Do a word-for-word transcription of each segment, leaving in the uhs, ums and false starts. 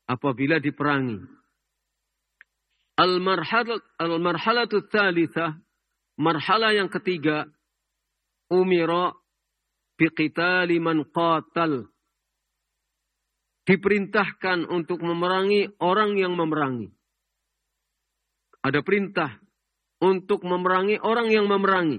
apabila diperangi. Al-marhalat al-marhalatu tsalitsah, marhalah yang ketiga, umira biqitali man qatal. Diperintahkan untuk memerangi orang yang memerangi. Ada perintah untuk memerangi orang yang memerangi.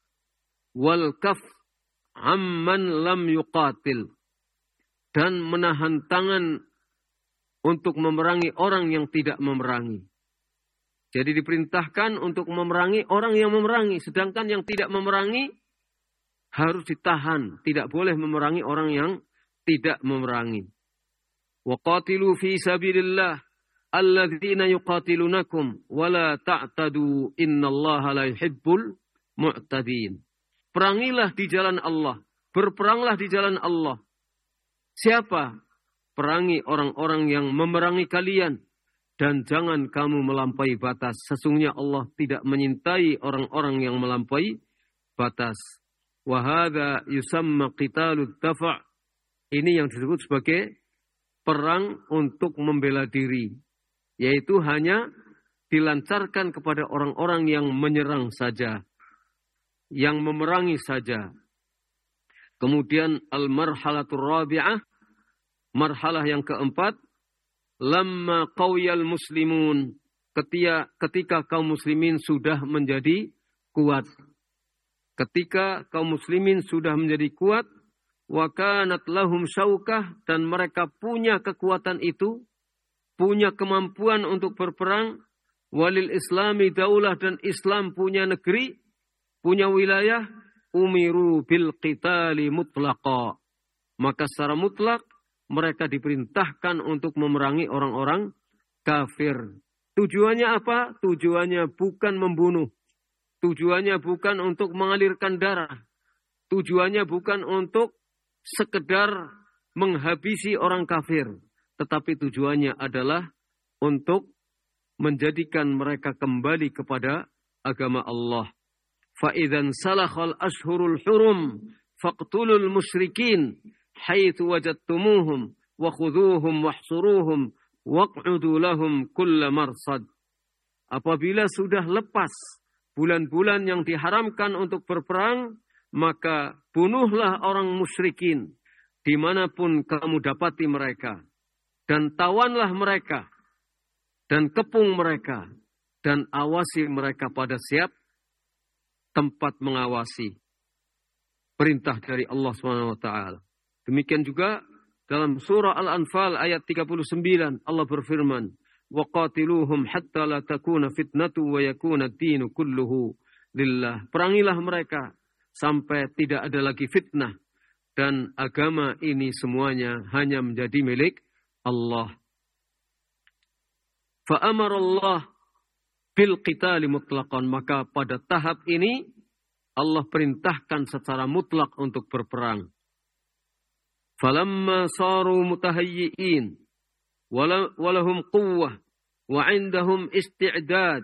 Wal kaf amman lam yuqatil. Dan menahan tangan untuk memerangi orang yang tidak memerangi. Jadi diperintahkan untuk memerangi orang yang memerangi. Sedangkan yang tidak memerangi harus ditahan. Tidak boleh memerangi orang yang tidak memerangi. وَقَاتِلُوا فِي سَبِيلِ اللَّهِ الَّذِينَ يُقَاتِلُونَكُمْ وَلَا تَعْتَدُوا إِنَّ اللَّهَ لَا يُحِبُّ الْمُعْتَدِينَ. Perangilah di jalan Allah. Berperanglah di jalan Allah. Siapa? Perangi orang-orang yang memerangi kalian. Dan jangan kamu melampaui batas. Sesungguhnya Allah tidak menyintai orang-orang yang melampaui batas. وَهَذَا يُسَمَّ قِتَالُ الدَّفَعِ. Ini yang disebut sebagai perang untuk membela diri, yaitu hanya dilancarkan kepada orang-orang yang menyerang saja, yang memerangi saja. Kemudian al-marhalatur rabi'ah, marhalah yang keempat, lamma qawiyal muslimun, ketika, ketika kaum muslimin sudah menjadi kuat. Ketika kaum muslimin sudah menjadi kuat, wa kanat lahum syaukah, dan mereka punya kekuatan itu, punya kemampuan untuk berperang, walil islami daulah, dan Islam punya negeri, punya wilayah, umiru bil qitali mutlaqa. Maka secara mutlak mereka diperintahkan untuk memerangi orang-orang kafir. Tujuannya apa? Tujuannya bukan membunuh. Tujuannya bukan untuk mengalirkan darah. Tujuannya bukan untuk sekedar menghabisi orang kafir, tetapi tujuannya adalah untuk menjadikan mereka kembali kepada agama Allah. Fa idzan salakhal ashhurul hurum faqtulul musyrikin haitsu wajadtumuhum wa khudhuhum wahsuruhum waq'udu lahum kulla marsad. Apabila sudah lepas bulan-bulan yang diharamkan untuk berperang, maka bunuhlah orang musyrikin dimanapun kamu dapati mereka. Dan tawanlah mereka. Dan kepung mereka. Dan awasi mereka pada siap tempat mengawasi. Perintah dari Allah subhanahu wa taala. Demikian juga dalam surah Al-Anfal ayat tiga puluh sembilan. Allah berfirman. وَقَاتِلُوهُمْ حَتَّى لَا تَكُونَ فِتْنَةُ وَيَكُونَ الدِّينُ كُلُّهُ لِلَّهِ. Perangilah mereka sampai tidak ada lagi fitnah. Dan agama ini semuanya hanya menjadi milik Allah. فَأَمَرَ اللَّهِ بِالْقِتَالِ مُطْلَقًا. Maka pada tahap ini Allah perintahkan secara mutlak untuk berperang. فَلَمَّا صَارُوا مُتَهَيِّئِينَ وَلَهُمْ قُوَّةٌ وَعِنْدَهُمْ إِسْتِعْدَادٌ.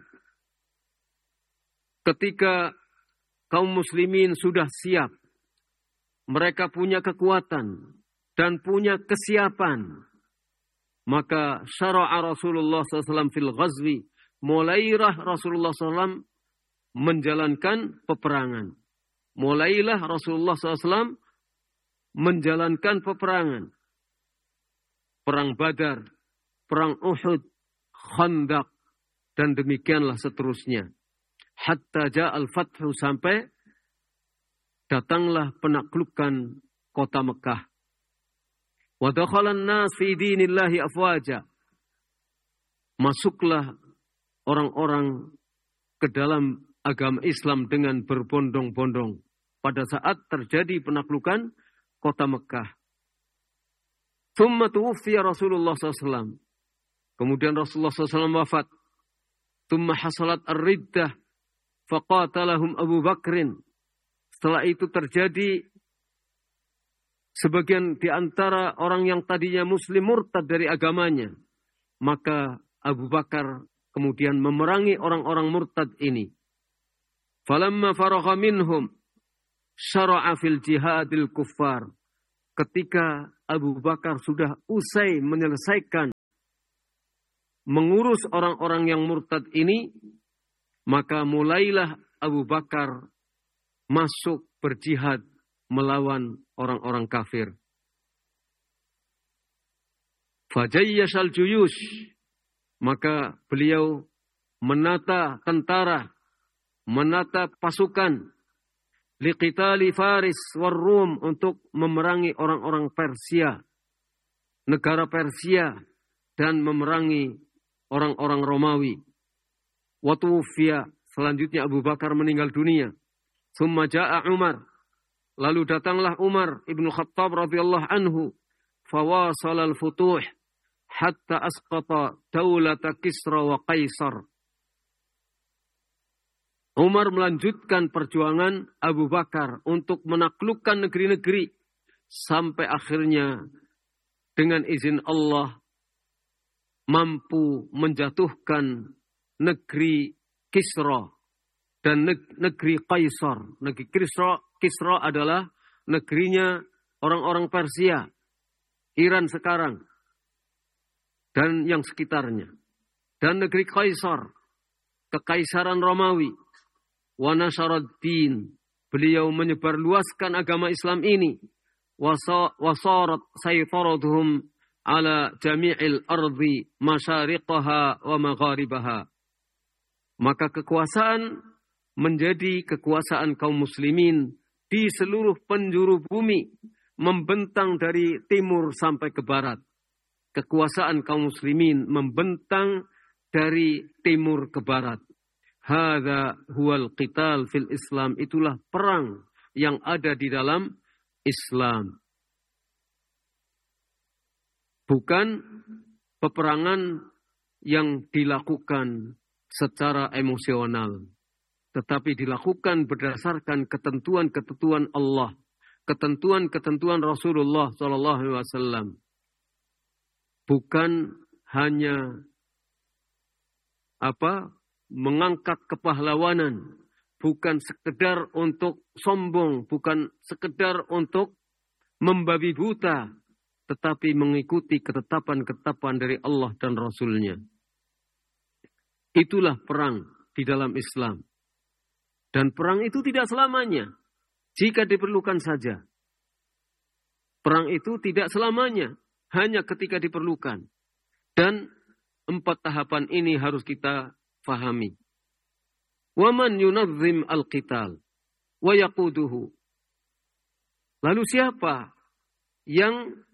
Ketika kaum muslimin sudah siap, mereka punya kekuatan dan punya kesiapan, maka syara'a Rasulullah shallallahu alaihi wasallam fil ghazwi, mulailah Rasulullah shallallahu alaihi wasallam menjalankan peperangan. Mulailah Rasulullah shallallahu alaihi wasallam menjalankan peperangan. Perang Badar, perang Uhud, Khandaq, dan demikianlah seterusnya. Hatta ja'al fathu, sampai datanglah penaklukan kota Mekah. Wa dakhalan nas fi dinillahi afwaja. Masuklah orang-orang ke dalam agama Islam dengan berbondong-bondong pada saat terjadi penaklukan kota Mekah. Tsumma tuwfiya Rasulullah shallallahu alaihi wasallam. Kemudian Rasulullah shallallahu alaihi wasallam wafat. Tsumma hasalat ar-riddah faqatalahum Abu Bakrin. Setelah itu terjadi sebagian di antara orang yang tadinya muslim murtad dari agamanya. Maka Abu Bakar kemudian memerangi orang-orang murtad ini. Falamma faragha minhum syara'a fil jihadil kuffar. Ketika Abu Bakar sudah usai menyelesaikan mengurus orang-orang yang murtad ini, maka mulailah Abu Bakar masuk berjihad melawan orang-orang kafir. Fajayyashal juyush, maka beliau menata tentara, menata pasukan, liqitali Faris war Rum, untuk memerangi orang-orang Persia, negara Persia, dan memerangi orang-orang Romawi. Wa tuwfiya, selanjutnya Abu Bakar meninggal dunia. Tsumma jaa Umar, lalu datanglah Umar ibnu Khattab radhiyallahu anhu, fawasala al-futuh hatta asqata daulata Kisra wa Qaisar. Umar melanjutkan perjuangan Abu Bakar untuk menaklukkan negeri-negeri sampai akhirnya dengan izin Allah mampu menjatuhkan negeri Kisra dan negeri Qaisar. Negeri Kisra, Kisra adalah negerinya orang-orang Persia, Iran sekarang, dan yang sekitarnya. Dan negeri Qaisar, kekaisaran Romawi. Wa nasyaraddin, beliau menyebarluaskan agama Islam ini. Wasarat saytaraduhum ala jami'il ardi masyariqaha wa magharibaha. Maka kekuasaan menjadi kekuasaan kaum muslimin di seluruh penjuru bumi, membentang dari timur sampai ke barat. Kekuasaan kaum muslimin membentang dari timur ke barat. Hadza huwal qital fil Islam, itulah perang yang ada di dalam Islam. Bukan peperangan yang dilakukan secara emosional, tetapi dilakukan berdasarkan ketentuan-ketentuan Allah, ketentuan-ketentuan Rasulullah sallallahu alaihi wasallam. Bukan hanya apa? mengangkat kepahlawanan, bukan sekedar untuk sombong, bukan sekedar untuk membabi buta, tetapi mengikuti ketetapan-ketetapan dari Allah dan Rasul-Nya. Itulah perang di dalam Islam. Dan perang itu tidak selamanya, jika diperlukan saja. Perang itu tidak selamanya, hanya ketika diperlukan. Dan empat tahapan ini harus kita fahami. Waman yunadzim al-qital wa yaquduhu. Lalu siapa yang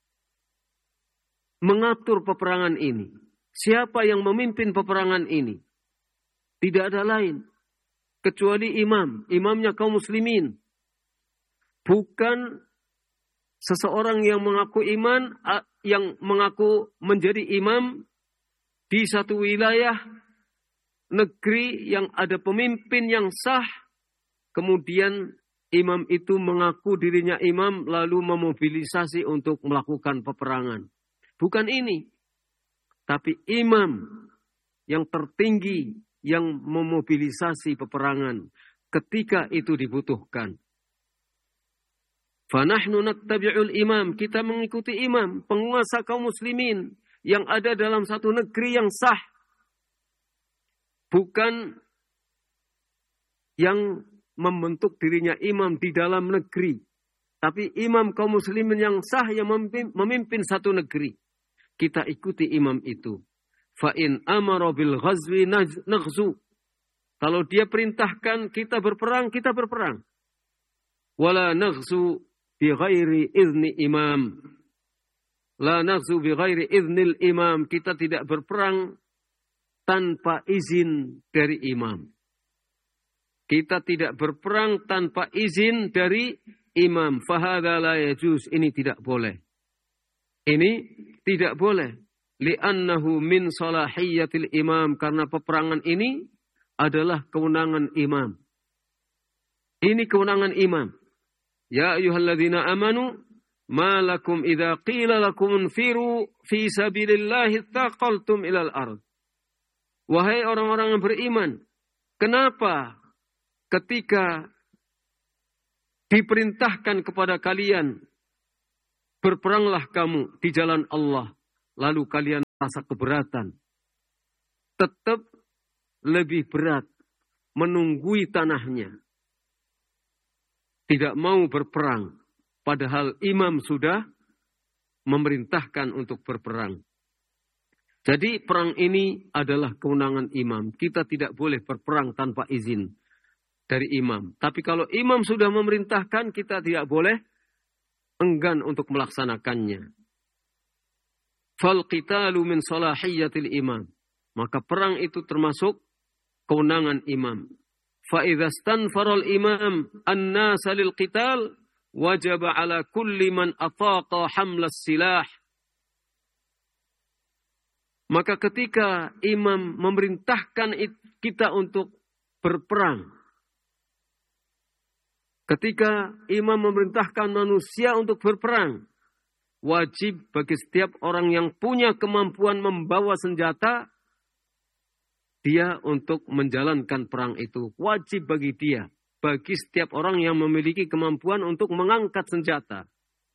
mengatur peperangan ini? Siapa yang memimpin peperangan ini? Tidak ada lain kecuali imam, imamnya kaum muslimin. Bukan seseorang yang mengaku iman, yang mengaku menjadi imam di satu wilayah negeri yang ada pemimpin yang sah, kemudian imam itu mengaku dirinya imam lalu memobilisasi untuk melakukan peperangan. Bukan ini. Tapi imam yang tertinggi yang memobilisasi peperangan ketika itu dibutuhkan. Fanahnu nattabi'ul imam, kita mengikuti imam, penguasa kaum muslimin yang ada dalam satu negeri yang sah. Bukan yang membentuk dirinya imam di dalam negeri. Tapi imam kaum muslimin yang sah yang memimpin, memimpin satu negeri. Kita ikuti imam itu. Fa'in amara bil ghazwi naghzu. Kalau dia perintahkan kita berperang, kita berperang. Wala naghzu bi ghairi izni imam. La naghzu bi ghairi iznil imam. Kita tidak berperang tanpa izin dari imam. Kita tidak berperang tanpa izin dari imam. Fahadha la yajuz. Ini tidak boleh. Ini tidak boleh. Li'annahu min salahiyatil imam. Karena peperangan ini adalah kewenangan imam. Ini kewenangan imam. Ya ayyuhalladzina amanu. Ma lakum idha qila lakum unfiru fi sabilillahi taqaltum ilal ard. Wahai orang-orang yang beriman, kenapa ketika diperintahkan kepada kalian, berperanglah kamu di jalan Allah, lalu kalian rasa keberatan, tetap lebih berat menunggui tanahnya. Tidak mau berperang, padahal imam sudah memerintahkan untuk berperang. Jadi perang ini adalah kewenangan imam. Kita tidak boleh berperang tanpa izin dari imam. Tapi kalau imam sudah memerintahkan, kita tidak boleh enggan untuk melaksanakannya. Fal qitalu min salahiyatil imam. Maka perang itu termasuk kewenangan imam. Fa idza stanfara al-imam an-nasa lil qital wajib ala kulli man ataqa hamlas silah. Maka ketika imam memerintahkan kita untuk berperang, ketika imam memerintahkan manusia untuk berperang, wajib bagi setiap orang yang punya kemampuan membawa senjata, dia untuk menjalankan perang itu. Wajib bagi dia, bagi setiap orang yang memiliki kemampuan untuk mengangkat senjata.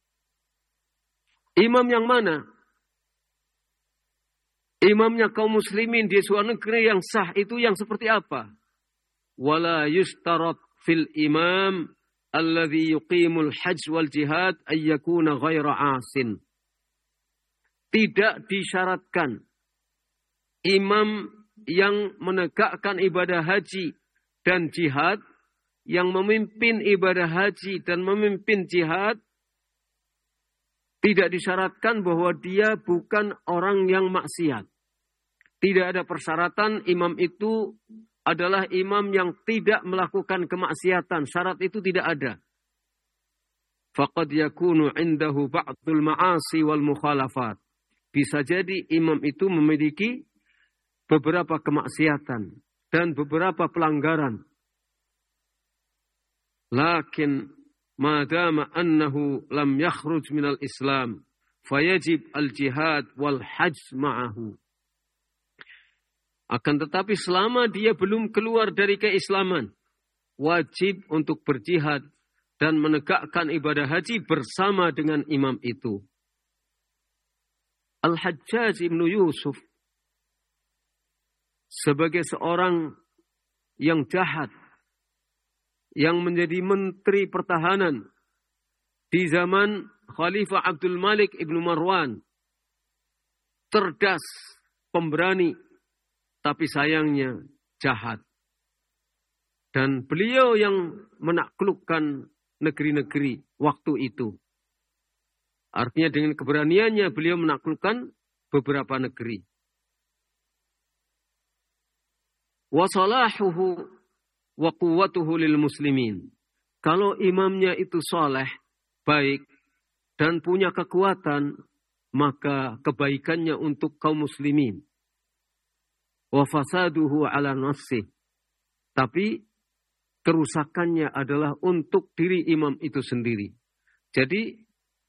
Imam yang mana? Imamnya kaum muslimin di suatu negeri yang sah itu yang seperti apa? Wala yushtarat fil imam alladhi yuqimul hajj wal jihad ayyakuna ghaira asin. Tidak disyaratkan imam yang menegakkan ibadah haji dan jihad, yang memimpin ibadah haji dan memimpin jihad, tidak disyaratkan bahwa dia bukan orang yang maksiat. Tidak ada persyaratan imam itu adalah imam yang tidak melakukan kemaksiatan. Syarat itu tidak ada. Faqad yakunu indahu ba'dul ma'asi wal mukhalafat. Bisa jadi imam itu memiliki beberapa kemaksiatan dan beberapa pelanggaran. Lakin madama annahu lam yakhruj minal Islam, fayajib al-jihad wal hajj ma'ahu. Akan tetapi selama dia belum keluar dari keislaman, wajib untuk berjihad dan menegakkan ibadah haji bersama dengan imam itu. Al-Hajjaj ibn Yusuf sebagai seorang yang jahat, yang menjadi menteri pertahanan di zaman Khalifah Abdul Malik ibn Marwan, cerdas, pemberani, tapi sayangnya jahat. Dan beliau yang menaklukkan negeri-negeri waktu itu. Artinya dengan keberaniannya beliau menaklukkan beberapa negeri. Wa salahuhu wa quwwatuhu lil muslimin. Kalau imamnya itu saleh, baik, dan punya kekuatan, maka kebaikannya untuk kaum muslimin. Wa fasaduhu ala nafsih. Tapi kerusakannya adalah untuk diri imam itu sendiri. Jadi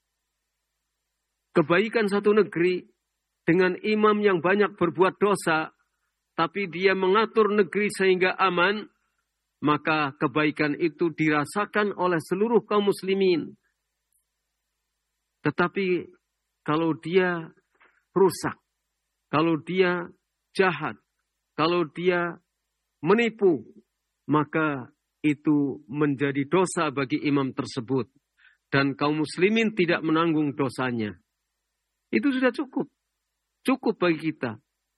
kebaikan satu negeri dengan imam yang banyak berbuat dosa, tapi dia mengatur negeri sehingga aman, maka kebaikan itu dirasakan oleh seluruh kaum muslimin. Tetapi kalau dia rusak, kalau dia jahat, kalau dia menipu, maka itu menjadi dosa bagi imam tersebut. Dan kaum muslimin tidak menanggung dosanya. Itu sudah cukup. Cukup bagi kita.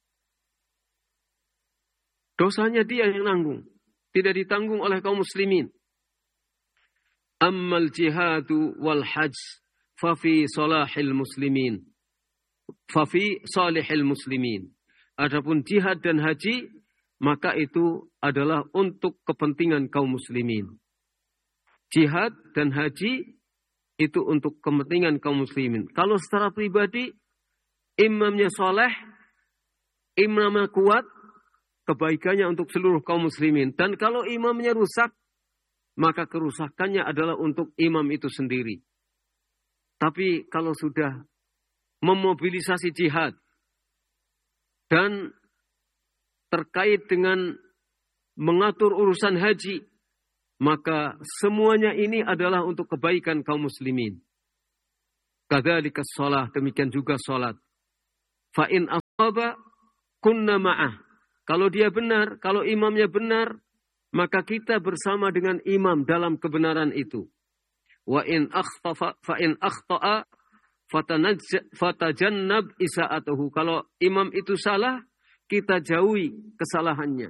Dosanya dia yang nanggung. Tidak ditanggung oleh kaum muslimin. Ammal jihadu wal hajj fafi salahil muslimin. Fafi salihil muslimin. Adapun jihad dan haji, maka itu adalah untuk kepentingan kaum muslimin. Jihad dan haji itu untuk kepentingan kaum muslimin. Kalau secara pribadi, imamnya soleh, imamnya kuat, kebaikannya untuk seluruh kaum muslimin. Dan kalau imamnya rusak, maka kerusakannya adalah untuk imam itu sendiri. Tapi kalau sudah memobilisasi jihad, dan terkait dengan mengatur urusan haji, maka semuanya ini adalah untuk kebaikan kaum muslimin. Kadzalika shalah, demikian juga salat. Fa in asaba kunna ma'ah. Kalau dia benar, kalau imamnya benar, maka kita bersama dengan imam dalam kebenaran itu. Wa in akhtafa fa in akhta'a fatajannab isa'atuhu. Kalau imam itu salah, kita jauhi kesalahannya.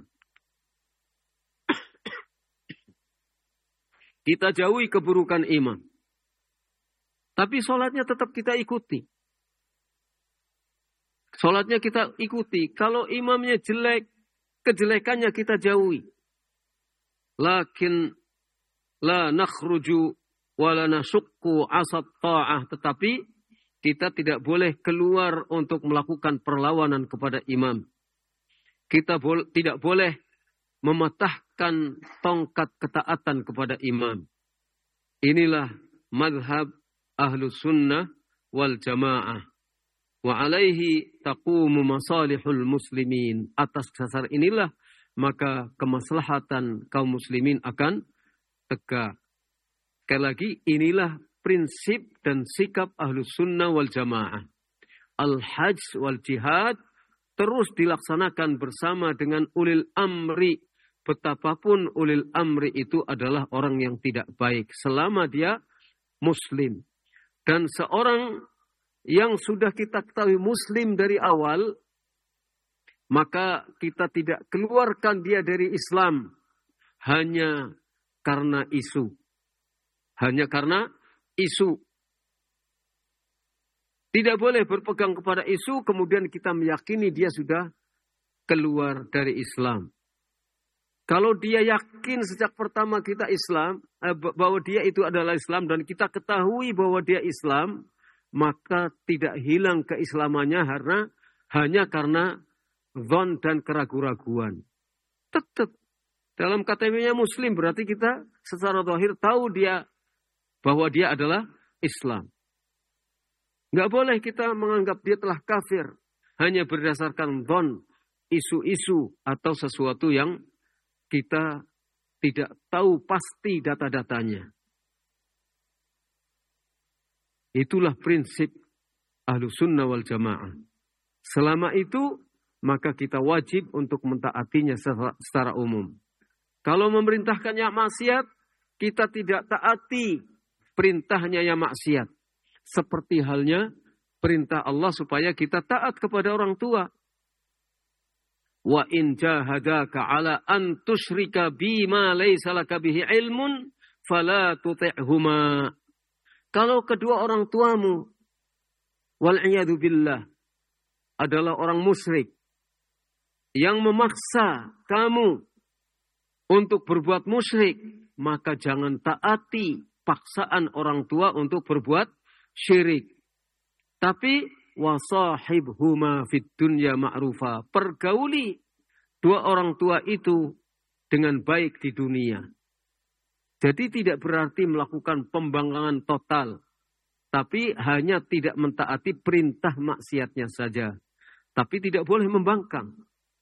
Kita jauhi keburukan imam. Tapi sholatnya tetap kita ikuti. Sholatnya kita ikuti. Kalau imamnya jelek, kejelekannya kita jauhi. Lakin la nakhruju wa la nasukku asat ta'ah. Tetapi kita tidak boleh keluar untuk melakukan perlawanan kepada imam. Kita bol- tidak boleh mematahkan tongkat ketaatan kepada imam. Inilah madhab ahlus sunnah wal jamaah. Wa alaihi taqumu masalihul muslimin. Atas dasar inilah maka kemaslahatan kaum muslimin akan tegak. Sekali lagi, inilah prinsip dan sikap ahlus sunnah wal jamaah. Al-hajj wal jihad terus dilaksanakan bersama dengan ulil amri. Betapapun ulil amri itu adalah orang yang tidak baik selama dia muslim. Dan seorang yang sudah kita ketahui muslim dari awal, maka kita tidak keluarkan dia dari Islam hanya karena isu. Hanya karena isu. Tidak boleh berpegang kepada isu kemudian kita meyakini dia sudah keluar dari Islam. Kalau dia yakin sejak pertama kita Islam, eh, bahwa dia itu adalah Islam dan kita ketahui bahwa dia Islam, maka tidak hilang keislamannya karena hanya karena zon dan keraguan-raguan. Tetap dalam K T P-nya Muslim berarti kita secara zahir tahu dia bahwa dia adalah Islam. Nggak boleh kita menganggap dia telah kafir hanya berdasarkan zon, isu-isu atau sesuatu yang kita tidak tahu pasti data-datanya. Itulah prinsip Ahlus Sunnah wal Jamaah. Selama itu, maka kita wajib untuk mentaatinya secara, secara umum. Kalau memerintahkannya maksiat, kita tidak taati perintahnya yang maksiat. Seperti halnya perintah Allah supaya kita taat kepada orang tua. Wa in jahadaka ala an tusyrika bima laysa laka bihi ilmun fala tuti'huma. Kalau kedua orang tuamu wal iyadu billah adalah orang musyrik yang memaksa kamu untuk berbuat musyrik, maka jangan taati paksaan orang tua untuk berbuat syirik. Tapi wasahibhuma fid dunya ma'rufa. Pergauli dua orang tua itu dengan baik di dunia. Jadi tidak berarti melakukan pembangkangan total. Tapi hanya tidak mentaati perintah maksiatnya saja. Tapi tidak boleh membangkang.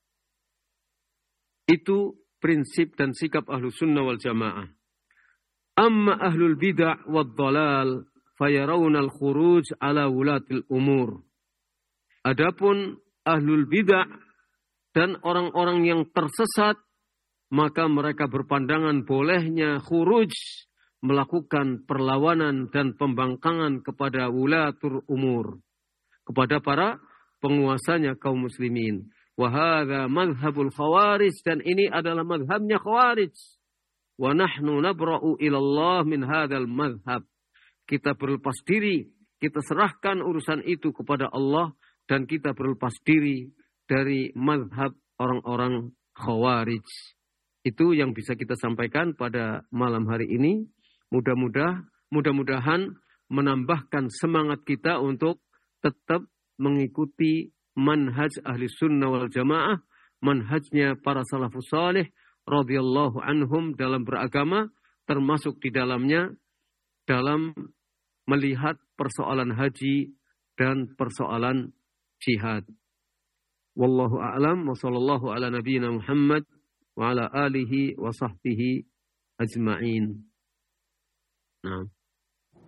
Itu prinsip dan sikap ahlus sunnah wal jamaah. Amma ahlul bid'ah wad dhalal fayarawna al-khuruj ala wulatil umur. Adapun ahlul bid'ah dan orang-orang yang tersesat, maka mereka berpandangan bolehnya khuruj, melakukan perlawanan dan pembangkangan kepada wulatul umur, kepada para penguasanya kaum muslimin. Wa hadza madhhabul khawarij, dan ini adalah madhabnya khawarij. Wa nahnu nabra'u ila Allah min hadzal madhhab. Kita berlepas diri, kita serahkan urusan itu kepada Allah dan kita berlepas diri dari madhab orang-orang khawarij. Itu yang bisa kita sampaikan pada malam hari ini. Mudah-mudahan, mudah-mudahan menambahkan semangat kita untuk tetap mengikuti manhaj ahli sunnah wal jamaah, manhajnya para salafus salih radhiyallahu anhum dalam beragama, termasuk di dalamnya dalam melihat persoalan haji dan persoalan jihad. Wallahu a'lam wa sallallahu ala nabiyyina Muhammad wa ala alihi wa sahbihi ajma'in. Nah.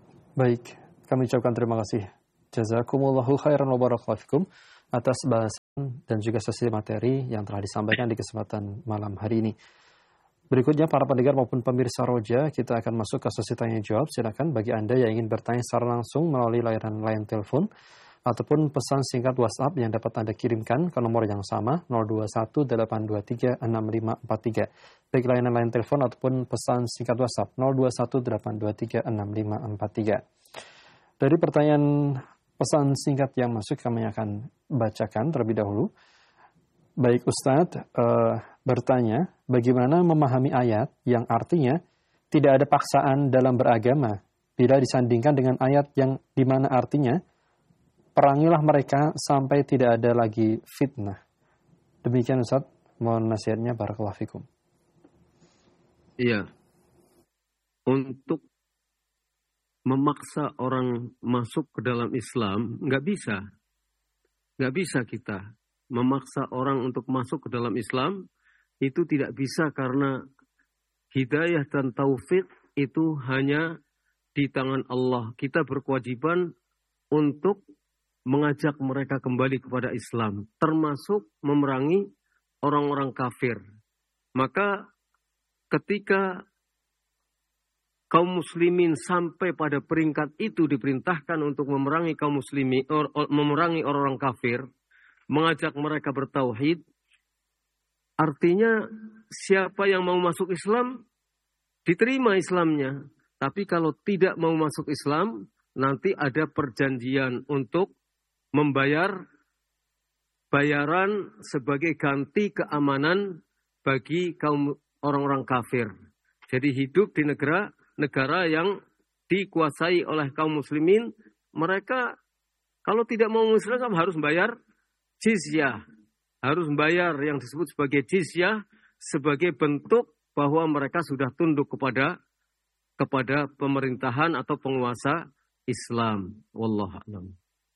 Baik, kami ucapkan terima kasih. Jazakumullahu khairan wa barakallahu fikum atas bahasa dan juga sesi materi yang telah disampaikan di kesempatan malam hari ini. Berikutnya para pendengar maupun pemirsa Roja, kita akan masuk ke sesi tanya jawab. Silakan bagi Anda yang ingin bertanya secara langsung melalui layanan line telepon ataupun pesan singkat WhatsApp yang dapat Anda kirimkan ke nomor yang sama nol dua satu delapan dua tiga enam lima empat tiga. Baik layanan line telepon ataupun pesan singkat WhatsApp nol dua satu delapan dua tiga enam lima empat tiga. Dari pertanyaan pesan singkat yang masuk kami akan bacakan terlebih dahulu. Baik Ustadz, uh, bertanya, bagaimana memahami ayat yang artinya tidak ada paksaan dalam beragama bila disandingkan dengan ayat yang dimana artinya perangilah mereka sampai tidak ada lagi fitnah. Demikian Ustadz, mohon nasihatnya, barakallahu fikum. Iya, untuk memaksa orang masuk ke dalam Islam, nggak bisa. Nggak bisa kita memaksa orang untuk masuk ke dalam Islam, itu tidak bisa karena hidayah dan taufik itu hanya di tangan Allah. Kita berkewajiban untuk mengajak mereka kembali kepada Islam, termasuk memerangi orang-orang kafir. Maka ketika kaum muslimin sampai pada peringkat itu diperintahkan untuk memerangi kaum muslimin, or, or, memerangi orang-orang kafir, mengajak mereka bertauhid, artinya siapa yang mau masuk Islam diterima Islamnya. Tapi kalau tidak mau masuk Islam, nanti ada perjanjian untuk membayar bayaran sebagai ganti keamanan bagi kaum orang-orang kafir. Jadi hidup di negara negara yang dikuasai oleh kaum muslimin, mereka kalau tidak mau Islam harus membayar jizyah, harus membayar yang disebut sebagai jizyah sebagai bentuk bahwa mereka sudah tunduk kepada kepada pemerintahan atau penguasa Islam. Wallahu a'lam.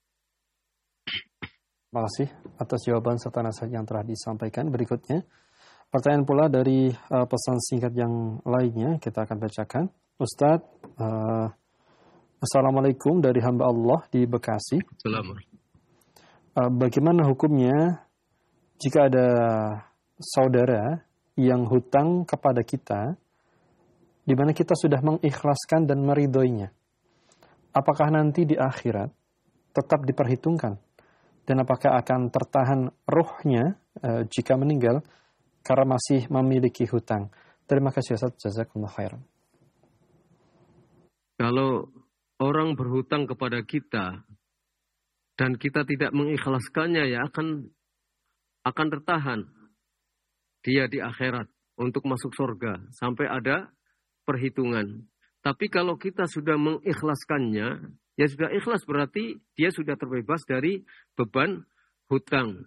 Terima kasih atas jawaban serta nasihat yang telah disampaikan. Berikutnya, pertanyaan pula dari uh, pesan singkat yang lainnya kita akan bacakan. Ustadz, uh, Assalamualaikum dari hamba Allah di Bekasi. Assalamualaikum. Uh, bagaimana hukumnya jika ada saudara yang hutang kepada kita, di mana kita sudah mengikhlaskan dan meridhoinya? Apakah nanti di akhirat tetap diperhitungkan? Dan apakah akan tertahan ruhnya uh, jika meninggal karena masih memiliki hutang? Terima kasih Ustaz, jazakumullah khairan. Kalau orang berhutang kepada kita dan kita tidak mengikhlaskannya, ya akan akan tertahan dia di akhirat untuk masuk surga sampai ada perhitungan. Tapi kalau kita sudah mengikhlaskannya, ya sudah ikhlas, berarti dia sudah terbebas dari beban hutang.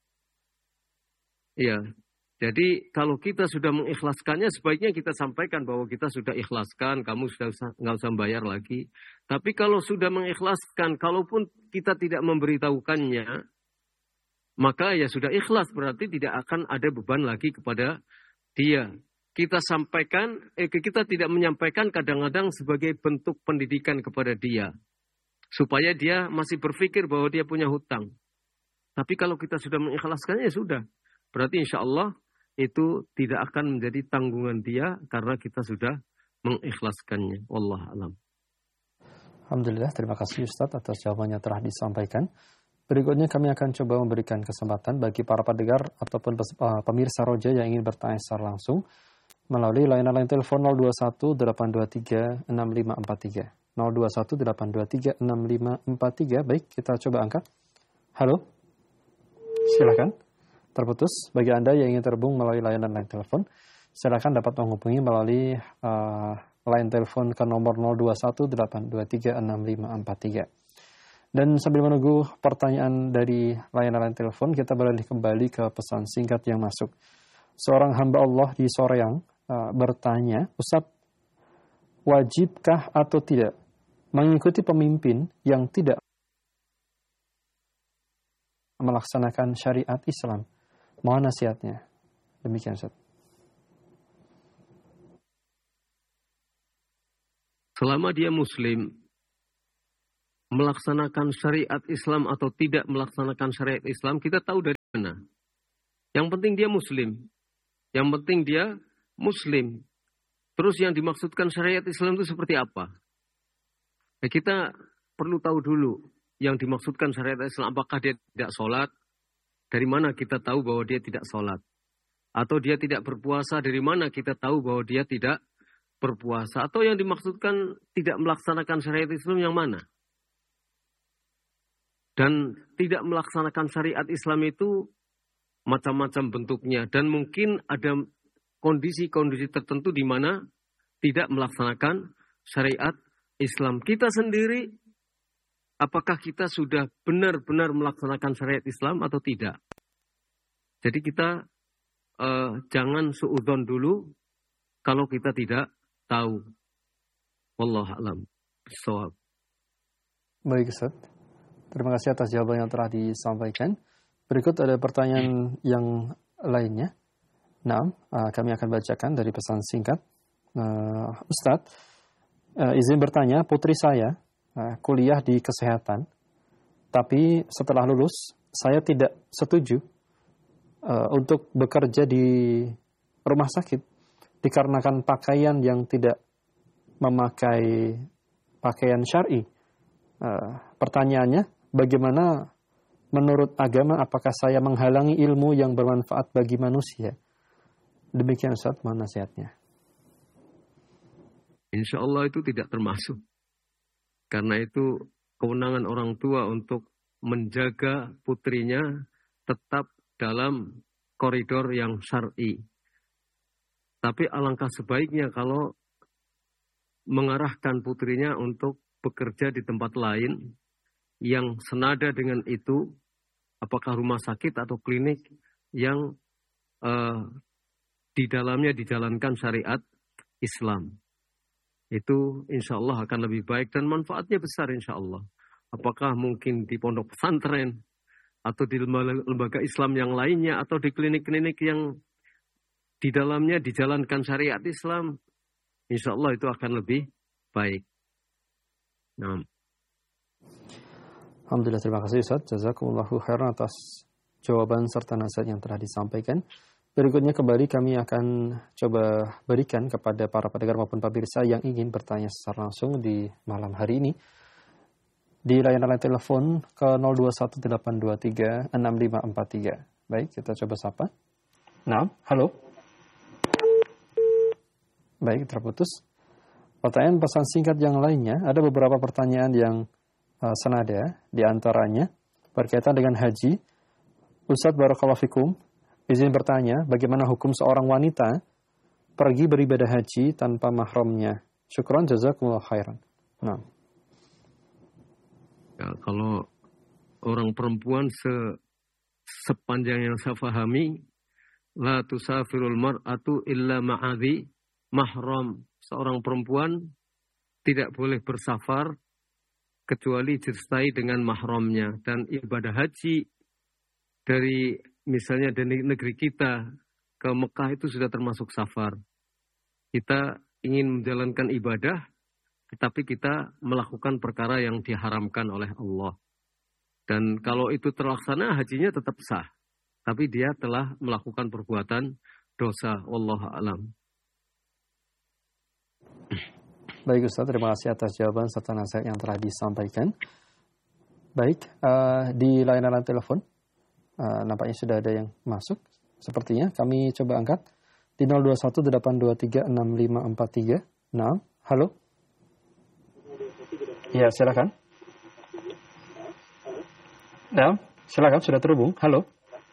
Ya, jadi kalau kita sudah mengikhlaskannya, sebaiknya kita sampaikan bahwa kita sudah ikhlaskan, kamu sudah nggak usah bayar lagi. Tapi kalau sudah mengikhlaskan, kalaupun kita tidak memberitahukannya, maka ya sudah ikhlas, berarti tidak akan ada beban lagi kepada dia. Kita sampaikan, eh, kita tidak menyampaikan kadang-kadang sebagai bentuk pendidikan kepada dia, supaya dia masih berpikir bahwa dia punya hutang. Tapi kalau kita sudah mengikhlaskannya, ya sudah. Berarti insya Allah itu tidak akan menjadi tanggungan dia karena kita sudah mengikhlaskannya. Wallahu a'lam. Alhamdulillah, terima kasih Ustadz atas jawabannya telah disampaikan. Berikutnya kami akan coba memberikan kesempatan bagi para pendengar ataupun pemirsa Roja yang ingin bertanya secara langsung melalui layanan line telepon nol dua satu delapan dua tiga enam lima empat tiga. nol dua satu delapan dua tiga enam lima empat tiga. Baik, kita coba angkat. Halo? Silakan. Terputus. Bagi Anda yang ingin terhubung melalui layanan line telepon, silakan dapat menghubungi melalui uh, line telepon ke nomor nol dua satu delapan dua tiga enam lima empat tiga. Dan sambil menunggu pertanyaan dari layanan line telepon, kita beralih kembali ke pesan singkat yang masuk. Seorang hamba Allah di Soreang uh, bertanya, Ustaz, wajibkah atau tidak mengikuti pemimpin yang tidak melaksanakan syariat Islam? Mohon nasihatnya. Demikian, Ustaz. Selama dia muslim, melaksanakan syariat Islam atau tidak melaksanakan syariat Islam, kita tahu dari mana. Yang penting dia muslim. Yang penting dia muslim. Terus yang dimaksudkan syariat Islam itu seperti apa? Ya, kita perlu tahu dulu yang dimaksudkan syariat Islam. Apakah dia tidak sholat? Dari mana kita tahu bahwa dia tidak sholat? Atau dia tidak berpuasa? Dari mana kita tahu bahwa dia tidak berpuasa? Atau yang dimaksudkan tidak melaksanakan syariat Islam yang mana? Dan tidak melaksanakan syariat Islam itu macam-macam bentuknya. Dan mungkin ada kondisi-kondisi tertentu di mana tidak melaksanakan syariat Islam. Kita sendiri, apakah kita sudah benar-benar melaksanakan syariat Islam atau tidak? Jadi kita eh, jangan suudzon dulu kalau kita tidak tahu. Wallahu a'lam bishawab. Baik, Ustaz. Terima kasih atas jawaban yang telah disampaikan. Berikut ada pertanyaan yang lainnya. Nah, uh, kami akan bacakan dari pesan singkat. Uh, Ustadz, uh, izin bertanya, putri saya uh, kuliah di kesehatan, tapi setelah lulus, saya tidak setuju uh, untuk bekerja di rumah sakit, dikarenakan pakaian yang tidak memakai pakaian syar'i. Uh, pertanyaannya, bagaimana menurut agama, apakah saya menghalangi ilmu yang bermanfaat bagi manusia? Demikian Ustaz, mohon nasihatnya. Insya Allah itu tidak termasuk. Karena itu kewenangan orang tua untuk menjaga putrinya tetap dalam koridor yang syar'i. Tapi alangkah sebaiknya kalau mengarahkan putrinya untuk bekerja di tempat lain yang senada dengan itu, apakah rumah sakit atau klinik yang uh, di dalamnya dijalankan syariat Islam. Itu insya Allah akan lebih baik dan manfaatnya besar insya Allah. Apakah mungkin di pondok pesantren atau di lembaga Islam yang lainnya atau di klinik-klinik yang di dalamnya dijalankan syariat Islam, insya Allah itu akan lebih baik. Nah. Alhamdulillah, terima kasih Ustaz. Jazakumullahu khairan atas jawaban serta nasihat yang telah disampaikan. Berikutnya kembali kami akan coba berikan kepada para pendengar maupun pemirsa yang ingin bertanya secara langsung di malam hari ini. Di layanan telepon ke nol dua satu delapan dua tiga enam lima empat tiga. Baik, kita coba sapa. Nah, halo. Baik, terputus. Pertanyaan pesan singkat yang lainnya, ada beberapa pertanyaan yang uh, senada, di antaranya berkaitan dengan haji. Ustadz Barakallahu Fikum, izin bertanya, bagaimana hukum seorang wanita pergi beribadah haji tanpa mahramnya? Syukran, jazakumullah khairan. Nah. Ya, kalau orang perempuan se sepanjang yang saya pahami, la tusafirul mar'atu illa ma'adhi mahram. Seorang perempuan tidak boleh bersafar kecuali disertai dengan mahramnya. Dan ibadah haji dari misalnya dari negeri kita ke Mekah itu sudah termasuk safar. Kita ingin menjalankan ibadah, tetapi kita melakukan perkara yang diharamkan oleh Allah. Dan kalau itu terlaksana, hajinya tetap sah. Tapi dia telah melakukan perbuatan dosa. Wallahu a'lam. Baik Ustaz, terima kasih atas jawaban serta nasihat yang telah disampaikan. Baik, uh, di layanan telepon, uh, nampaknya sudah ada yang masuk. Sepertinya kami coba angkat di nol dua satu delapan dua tiga enam lima empat tiga. Nah, halo. Ya, silakan. Nah, silakan, sudah terhubung. Halo.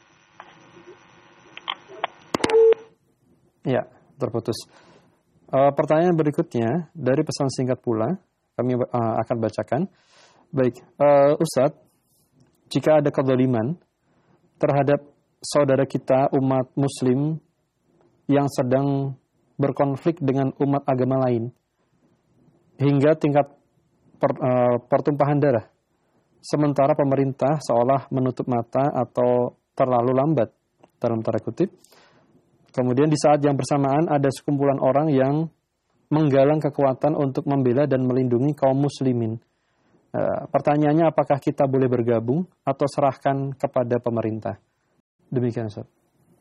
Ya, terputus. Uh, pertanyaan berikutnya dari pesan singkat pula kami uh, akan bacakan. Baik, uh, Ustadz, jika ada kezaliman terhadap saudara kita umat Muslim yang sedang berkonflik dengan umat agama lain hingga tingkat per, uh, pertumpahan darah, sementara pemerintah seolah menutup mata atau terlalu lambat dalam tanda kutip. Kemudian di saat yang bersamaan ada sekumpulan orang yang menggalang kekuatan untuk membela dan melindungi kaum muslimin. Uh, pertanyaannya, apakah kita boleh bergabung atau serahkan kepada pemerintah? Demikian, Ustaz.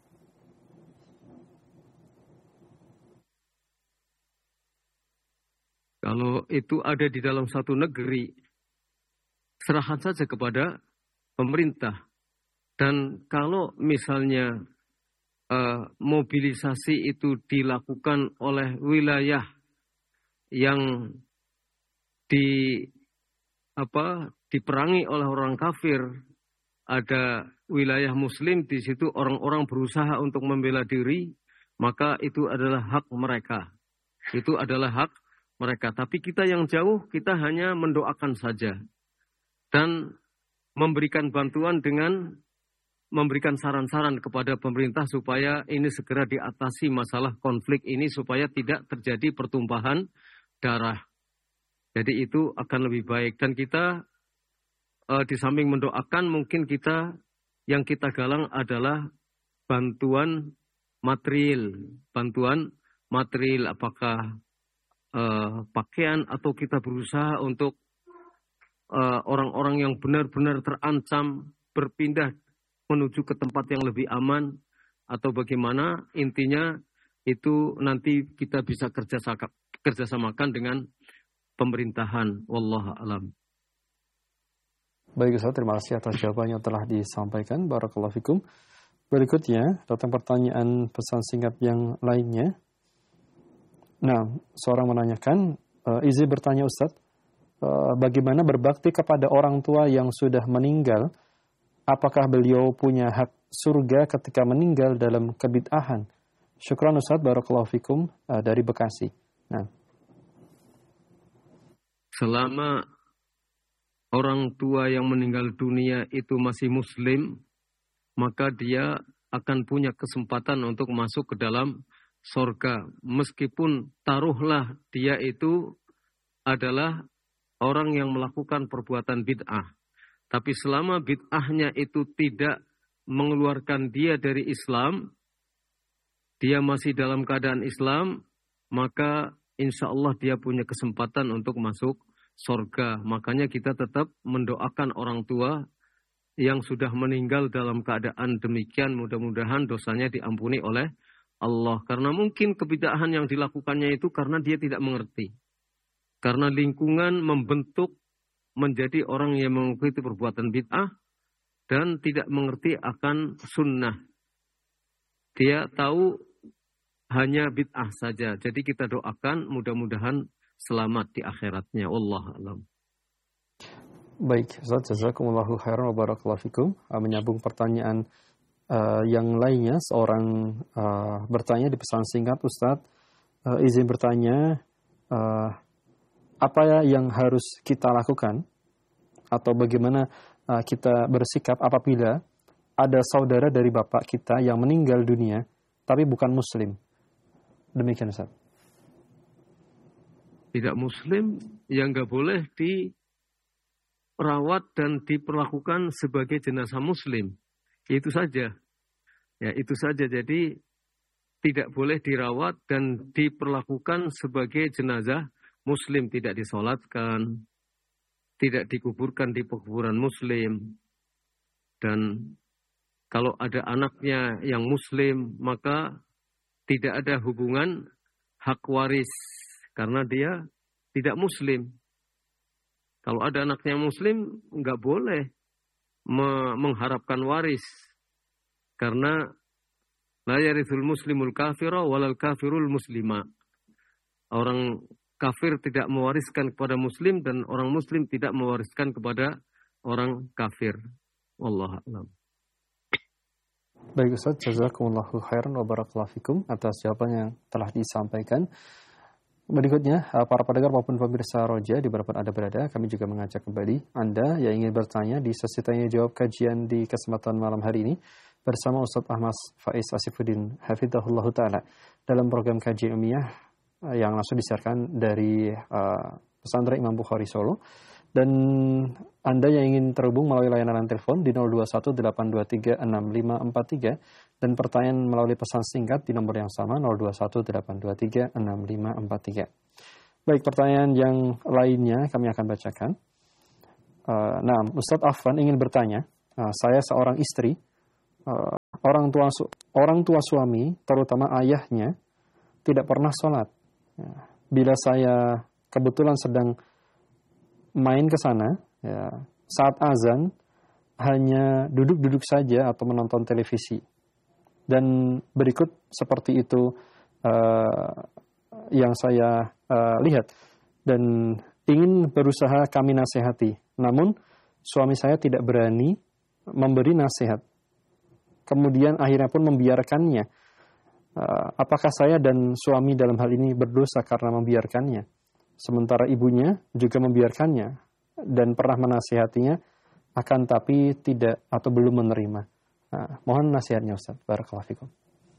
Kalau itu ada di dalam satu negeri, serahkan saja kepada pemerintah. Dan kalau misalnya uh, mobilisasi itu dilakukan oleh wilayah yang di apa diperangi oleh orang kafir, ada wilayah Muslim di situ orang-orang berusaha untuk membela diri, maka itu adalah hak mereka. Itu adalah hak mereka. Tapi kita yang jauh, kita hanya mendoakan saja. Dan memberikan bantuan dengan memberikan saran-saran kepada pemerintah supaya ini segera diatasi masalah konflik ini supaya tidak terjadi pertumpahan darah. Jadi itu akan lebih baik. Dan kita uh, di samping mendoakan, mungkin kita yang kita galang adalah bantuan material. Bantuan material apakah Uh, pakaian atau kita berusaha untuk uh, orang-orang yang benar-benar terancam berpindah menuju ke tempat yang lebih aman atau bagaimana, intinya itu nanti kita bisa kerjasama, kerjasamakan dengan pemerintahan. Wallahu a'lam. Baik Ustaz, terima kasih atas jawabannya yang telah disampaikan. Barakallahu fikum. Berikutnya datang pertanyaan pesan singkat yang lainnya. Nah, seorang menanyakan, uh, izin bertanya Ustaz, uh, bagaimana berbakti kepada orang tua yang sudah meninggal? Apakah beliau punya hak surga ketika meninggal dalam kebid'ahan? Syukran Ustaz, barakallahu fikum, uh, dari Bekasi. Nah, selama orang tua yang meninggal dunia itu masih muslim, maka dia akan punya kesempatan untuk masuk ke dalam surga, meskipun taruhlah dia itu adalah orang yang melakukan perbuatan bid'ah. Tapi selama bid'ahnya itu tidak mengeluarkan dia dari Islam, dia masih dalam keadaan Islam, maka insya Allah dia punya kesempatan untuk masuk surga. Makanya kita tetap mendoakan orang tua yang sudah meninggal dalam keadaan demikian, mudah-mudahan dosanya diampuni oleh Allah. Karena mungkin kebid'ahan yang dilakukannya itu karena dia tidak mengerti. Karena lingkungan membentuk menjadi orang yang mengikuti perbuatan bid'ah dan tidak mengerti akan sunnah. Dia tahu hanya bid'ah saja. Jadi kita doakan mudah-mudahan selamat di akhiratnya. Wallahu a'lam. Baik, Ustaz, jazakumullahu khairan wa barakallahu fikum. Menyambung pertanyaan Uh, yang lainnya, seorang uh, bertanya di pesan singkat, Ustadz, uh, izin bertanya, uh, apa yang harus kita lakukan atau bagaimana uh, kita bersikap apabila ada saudara dari bapak kita yang meninggal dunia tapi bukan muslim? Demikian, Ustadz. Tidak muslim yang nggak boleh dirawat dan diperlakukan sebagai jenazah muslim. Itu saja. Ya, itu saja. Jadi tidak boleh dirawat dan diperlakukan sebagai jenazah muslim, tidak disolatkan, tidak dikuburkan di pekuburan muslim. Dan kalau ada anaknya yang muslim, maka tidak ada hubungan hak waris karena dia tidak muslim. Kalau ada anaknya muslim, nggak boleh mengharapkan waris karena la yarithul muslimul kafira walal kafirul muslima. Orang kafir tidak mewariskan kepada muslim dan orang muslim tidak mewariskan kepada orang kafir. Wallahu a'lam. Baik Ustaz, jazakumullahu khairan wa barakallahu fikum atas jawaban yang telah disampaikan. Berikutnya, para pendengar maupun pemirsa Roja di dimanapun Anda berada, kami juga mengajak kembali Anda yang ingin bertanya di sesi tanya jawab kajian di kesempatan malam hari ini bersama Ustaz Ahmad Faiz Asifuddin Hafidhahullah Ta'ala dalam program kajian ilmiah yang langsung disiarkan dari uh, pesantren Imam Bukhari Solo. Dan Anda yang ingin terhubung melalui layanan telepon di nol dua satu delapan dua tiga enam lima empat tiga dan pertanyaan melalui pesan singkat di nomor yang sama nol dua satu delapan dua tiga enam lima empat tiga. Baik, pertanyaan yang lainnya kami akan bacakan. Uh, nah, Ustadz Afwan ingin bertanya, uh, saya seorang istri, uh, orang tua su- orang tua suami, terutama ayahnya, tidak pernah sholat. Ya, bila saya kebetulan sedang main ke sana, ya, saat azan hanya duduk-duduk saja atau menonton televisi. Dan berikut seperti itu uh, yang saya uh, lihat. Dan ingin berusaha kami nasihati. Namun suami saya tidak berani memberi nasihat. Kemudian akhirnya pun membiarkannya. Uh, apakah saya dan suami dalam hal ini berdosa karena membiarkannya? Sementara ibunya juga membiarkannya dan pernah menasihatinya, akan tapi tidak atau belum menerima. Nah, mohon nasihatnya Ustaz. Barakallahu fikum.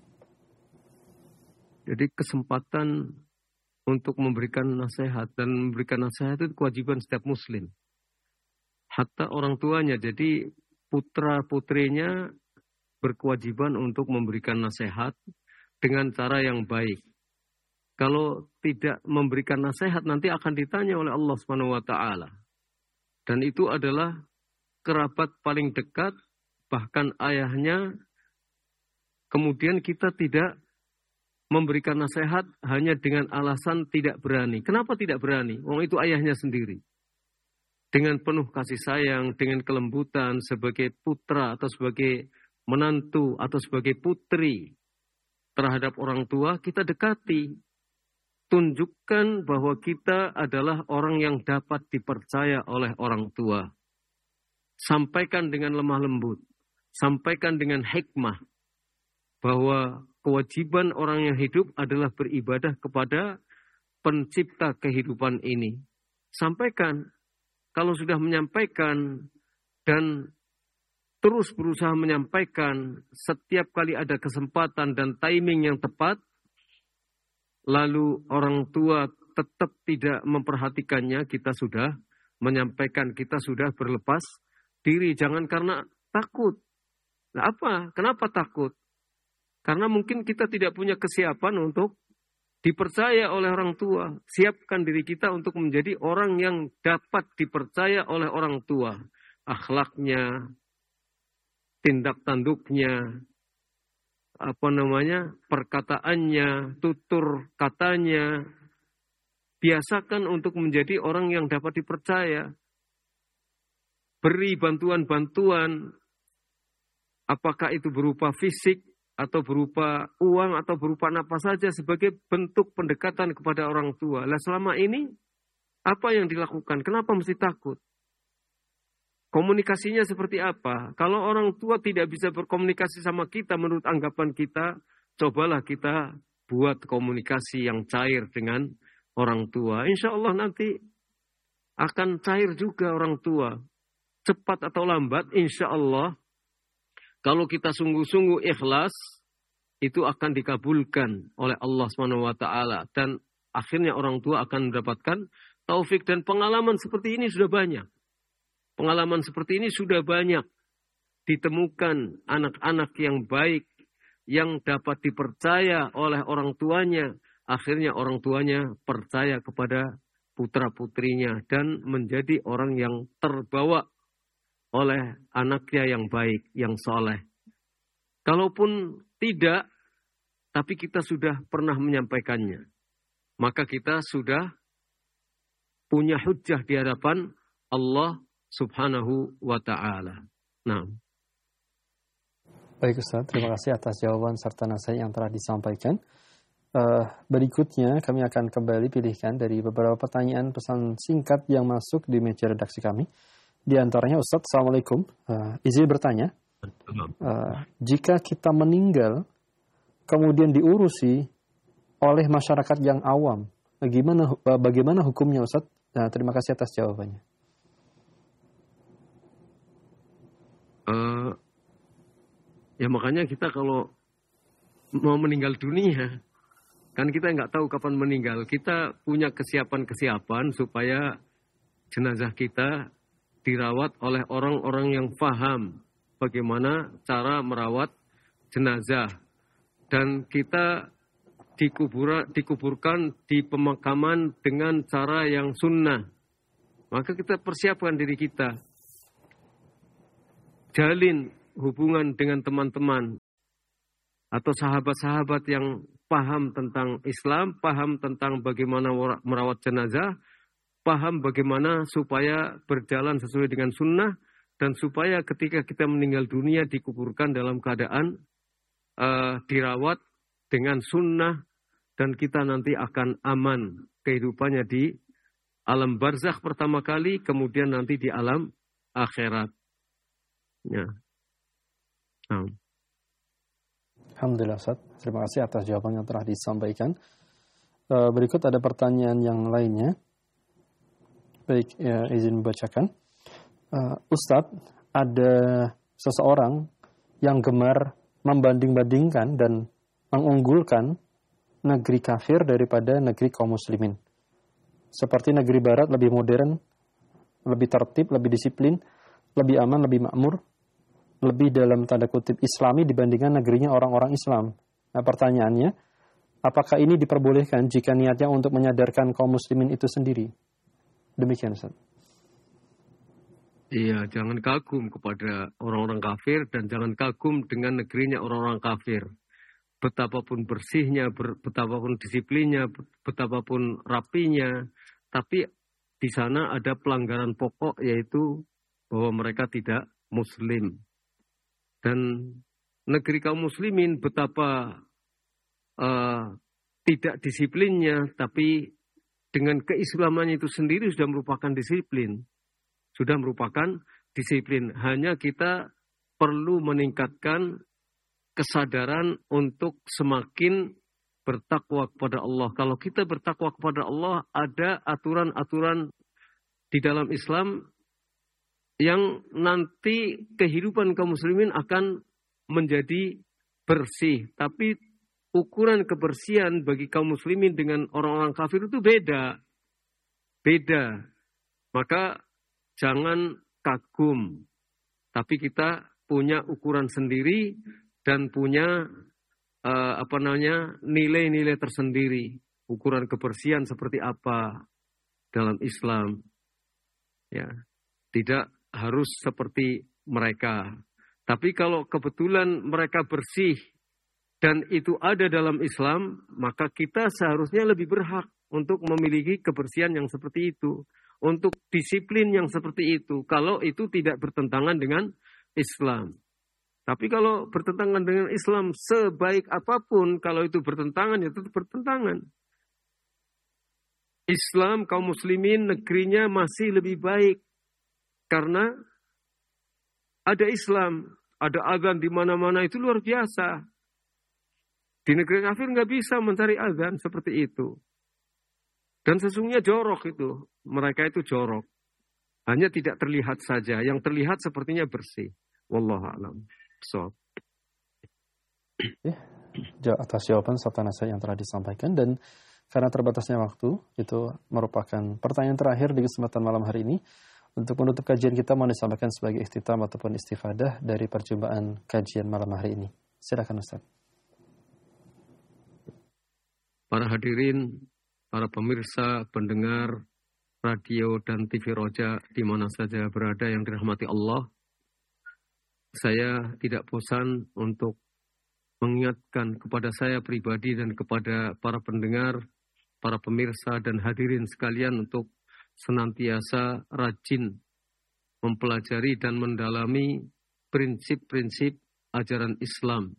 Jadi kesempatan untuk memberikan nasihat, dan memberikan nasihat itu kewajiban setiap muslim. Hatta orang tuanya, jadi putra-putrinya berkewajiban untuk memberikan nasihat dengan cara yang baik. Kalau tidak memberikan nasihat nanti akan ditanya oleh Allah Subhanahu wa taala. Dan itu adalah kerabat paling dekat, bahkan ayahnya. Kemudian kita tidak memberikan nasihat hanya dengan alasan tidak berani. Kenapa tidak berani? Wong itu ayahnya sendiri. Dengan penuh kasih sayang, dengan kelembutan sebagai putra atau sebagai menantu atau sebagai putri terhadap orang tua, kita dekati. Tunjukkan bahwa kita adalah orang yang dapat dipercaya oleh orang tua. Sampaikan dengan lemah lembut. Sampaikan dengan hikmah. Bahwa kewajiban orang yang hidup adalah beribadah kepada pencipta kehidupan ini. Sampaikan. Kalau sudah menyampaikan dan terus berusaha menyampaikan setiap kali ada kesempatan dan timing yang tepat, lalu orang tua tetap tidak memperhatikannya, kita sudah menyampaikan, kita sudah berlepas diri. Jangan karena takut. Nah apa? Kenapa takut? Karena mungkin kita tidak punya kesiapan untuk dipercaya oleh orang tua. Siapkan diri kita untuk menjadi orang yang dapat dipercaya oleh orang tua. Akhlaknya, tindak tanduknya, apa namanya, perkataannya, tutur katanya. Biasakan untuk menjadi orang yang dapat dipercaya. Beri bantuan-bantuan, apakah itu berupa fisik, atau berupa uang, atau berupa apa saja sebagai bentuk pendekatan kepada orang tua. Lah selama ini, apa yang dilakukan? Kenapa mesti takut? Komunikasinya seperti apa? Kalau orang tua tidak bisa berkomunikasi sama kita menurut anggapan kita, cobalah kita buat komunikasi yang cair dengan orang tua. Insya Allah nanti akan cair juga orang tua. Cepat atau lambat, insya Allah, kalau kita sungguh-sungguh ikhlas, itu akan dikabulkan oleh Allah subhanahu wa taala. Dan akhirnya orang tua akan mendapatkan taufik. Dan pengalaman seperti ini sudah banyak. Pengalaman seperti ini sudah banyak. Ditemukan anak-anak yang baik, yang dapat dipercaya oleh orang tuanya. Akhirnya orang tuanya percaya kepada putra-putrinya. Dan menjadi orang yang terbawa oleh anaknya yang baik, yang soleh. Kalaupun tidak, tapi kita sudah pernah menyampaikannya, maka kita sudah punya hujjah di hadapan Allah subhanahu wa ta'ala. Nah. Baik Ustaz, terima kasih atas jawaban serta nasihat yang telah disampaikan. Uh, berikutnya kami akan kembali pilihkan dari beberapa pertanyaan pesan singkat yang masuk di meja redaksi kami. Di antaranya Ustaz, Assalamualaikum. Uh, izin bertanya, uh, jika kita meninggal, kemudian diurusi oleh masyarakat yang awam, bagaimana, uh, bagaimana hukumnya Ustaz? Nah, terima kasih atas jawabannya. Uh, ya makanya kita kalau mau meninggal dunia, kan kita nggak tahu kapan meninggal. Kita punya kesiapan-kesiapan supaya jenazah kita dirawat oleh orang-orang yang paham bagaimana cara merawat jenazah. Dan kita dikubur, dikuburkan di pemakaman dengan cara yang sunnah. Maka kita persiapkan diri kita. Jalin hubungan dengan teman-teman atau sahabat-sahabat yang paham tentang Islam, paham tentang bagaimana merawat jenazah, paham bagaimana supaya berjalan sesuai dengan sunnah, dan supaya ketika kita meninggal dunia dikuburkan dalam keadaan uh, dirawat dengan sunnah, dan kita nanti akan aman kehidupannya di alam barzakh pertama kali, kemudian nanti di alam akhirat. Ya. Nah. Alhamdulillah Ustaz. Terima kasih atas jawaban yang telah disampaikan. Uh, berikut ada pertanyaan yang lainnya. Baik, ya, izin membacakan. Uh, Ustadz, ada seseorang yang gemar membanding-bandingkan dan mengunggulkan negeri kafir daripada negeri kaum muslimin. Seperti negeri barat lebih modern, lebih tertib, lebih disiplin, lebih aman, lebih makmur, lebih dalam tanda kutip islami dibandingkan negerinya orang-orang Islam. Nah, pertanyaannya, apakah ini diperbolehkan jika niatnya untuk menyadarkan kaum muslimin itu sendiri? Demikian, Ustaz. Iya, jangan kagum kepada orang-orang kafir dan jangan kagum dengan negerinya orang-orang kafir. Betapapun bersihnya, betapapun disiplinnya, betapapun rapinya, tapi di sana ada pelanggaran pokok, yaitu bahwa mereka tidak muslim. Dan negeri kaum muslimin betapa uh, tidak disiplinnya, tapi dengan keislamannya itu sendiri sudah merupakan disiplin. Sudah merupakan disiplin. Hanya kita perlu meningkatkan kesadaran untuk semakin bertakwa kepada Allah. Kalau kita bertakwa kepada Allah, ada aturan-aturan di dalam Islam yang nanti kehidupan kaum muslimin akan menjadi bersih. Tapi ukuran kebersihan bagi kaum muslimin dengan orang-orang kafir itu beda. Beda. Maka jangan kagum. Tapi kita punya ukuran sendiri dan punya uh, apa namanya nilai-nilai tersendiri. Ukuran kebersihan seperti apa dalam Islam. Ya, tidak harus seperti mereka. Tapi kalau kebetulan mereka bersih dan itu ada dalam Islam, maka kita seharusnya lebih berhak untuk memiliki kebersihan yang seperti itu, untuk disiplin yang seperti itu, kalau itu tidak bertentangan dengan Islam. Tapi kalau bertentangan dengan Islam, sebaik apapun, kalau itu bertentangan, ya itu bertentangan. Islam, kaum muslimin, negerinya masih lebih baik. Karena ada Islam, ada azan di mana-mana, itu luar biasa. Di negeri kafir nggak bisa mencari azan seperti itu. Dan sesungguhnya jorok itu. Mereka itu jorok. Hanya tidak terlihat saja. Yang terlihat sepertinya bersih. Wallahu a'lam. So. Ya, atas jawaban serta nasihat yang telah disampaikan. Dan karena terbatasnya waktu, itu merupakan pertanyaan terakhir di kesempatan malam hari ini. Untuk menutup kajian kita mau disampaikan sebagai ikhtitam ataupun istifadah dari perjumpaan kajian malam hari ini. Silakan Ustaz. Para hadirin, para pemirsa, pendengar radio dan T V Roja di mana saja berada yang dirahmati Allah, saya tidak bosan untuk mengingatkan kepada saya pribadi dan kepada para pendengar, para pemirsa dan hadirin sekalian untuk senantiasa rajin mempelajari dan mendalami prinsip-prinsip ajaran Islam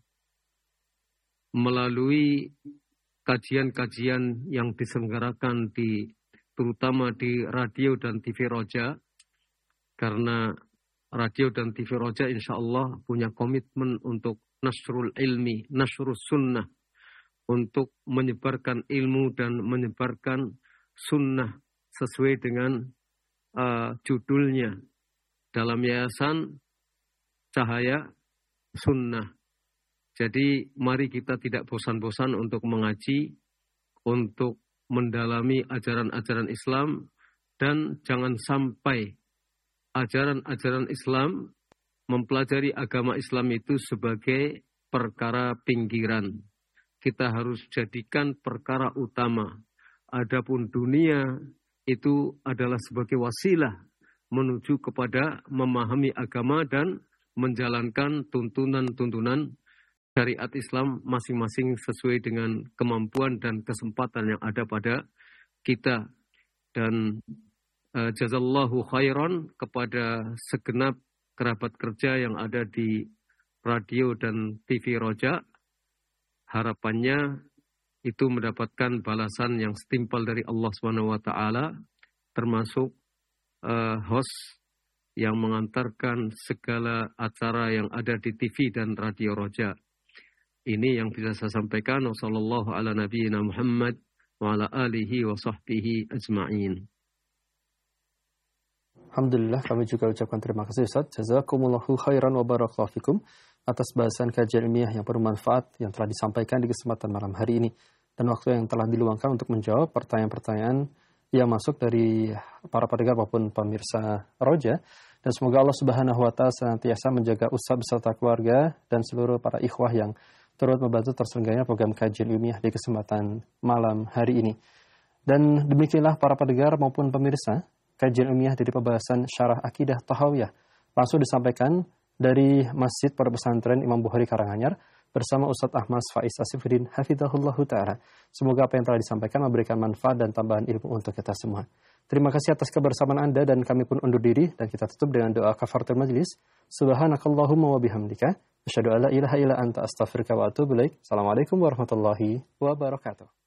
melalui kajian-kajian yang diselenggarakan di terutama di radio dan T V Roja, karena radio dan T V Roja insya Allah punya komitmen untuk nasrul ilmi, nasrul sunnah, untuk menyebarkan ilmu dan menyebarkan sunnah sesuai dengan uh, judulnya dalam yayasan Cahaya Sunnah. Jadi mari kita tidak bosan-bosan untuk mengaji, untuk mendalami ajaran-ajaran Islam, dan jangan sampai ajaran-ajaran Islam, mempelajari agama Islam itu sebagai perkara pinggiran. Kita harus jadikan perkara utama. Adapun dunia itu adalah sebagai wasilah menuju kepada memahami agama dan menjalankan tuntunan-tuntunan syariat Islam masing-masing sesuai dengan kemampuan dan kesempatan yang ada pada kita. Dan uh, jazallahu khairan kepada segenap kerabat kerja yang ada di radio dan T V Roja. Harapannya itu mendapatkan balasan yang setimpal dari Allah subhanahu wa taala, termasuk uh, host yang mengantarkan segala acara yang ada di T V dan radio Roja. Ini yang bisa saya sampaikan. Wassallallahu ala nabiyyina Muhammad wa ala alihi wa sahbihi ajma'in. Alhamdulillah, kami juga ucapkan terima kasih Ustaz. Jazakumullahu khairan wa barakallahu fikum atas bahasan kajian ilmiah yang bermanfaat yang telah disampaikan di kesempatan malam hari ini, dan waktu yang telah diluangkan untuk menjawab pertanyaan-pertanyaan yang masuk dari para pendengar maupun pemirsa Roja. Dan semoga Allah Subhanahu wa taala senantiasa menjaga Ustaz beserta keluarga dan seluruh para ikhwah yang turut membantu terselenggaranya program kajian ilmiah di kesempatan malam hari ini. Dan demikianlah para pendengar maupun pemirsa, kajian ilmiah dari pembahasan Syarah Aqidah Thahawiyah langsung disampaikan dari Masjid Pondok Pesantren Imam Bukhari Karanganyar bersama Ustadz Ahmad Faiz Asifuddin Hafizahullahu Ta'ala. Semoga apa yang telah disampaikan memberikan manfaat dan tambahan ilmu untuk kita semua. Terima kasih atas kebersamaan Anda, dan kami pun undur diri dan kita tutup dengan doa kafaratul majlis. Subhanakallahumma wa bihamdika asyhadu an la ilaha illa anta astaghfiruka wa atubu ilaik. Assalamualaikum warahmatullahi wabarakatuh.